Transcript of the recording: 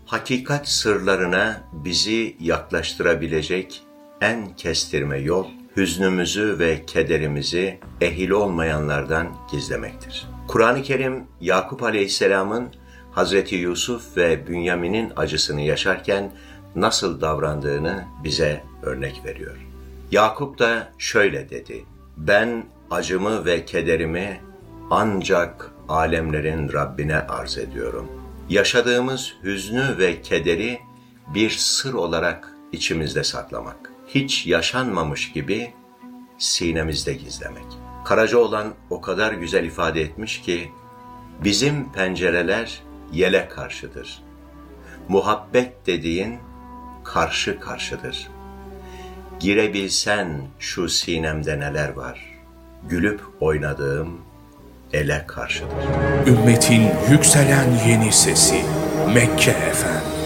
Hakikat sırlarına bizi yaklaştırabilecek en kestirme yol, hüznümüzü ve kederimizi ehil olmayanlardan gizlemektir. Kur'an-ı Kerim, Yakup Aleyhisselam'ın Hazreti Yusuf ve Bünyamin'in acısını yaşarken nasıl davrandığını bize örnek veriyor. Yakup da şöyle dedi: "Ben acımı ve kederimi ancak alemlerin Rabbine arz ediyorum." Yaşadığımız hüznü ve kederi bir sır olarak içimizde saklamak, hiç yaşanmamış gibi sinemizde gizlemek. Karacaoğlan o kadar güzel ifade etmiş ki, bizim pencereler yele karşıdır. Muhabbet dediğin karşı karşıdır. Girebilsen şu sinemde neler var, gülüp oynadığım ele karşıdır. Ümmetin yükselen yeni sesi Mekke FM.